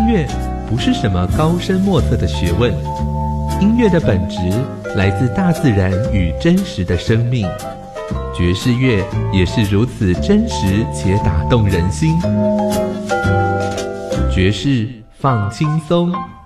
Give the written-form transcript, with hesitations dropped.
乐不是什么高深莫测的学问，音乐的本质来自大自然与真实的生命。爵士乐也是如此真实且打动人心。爵士放轻松。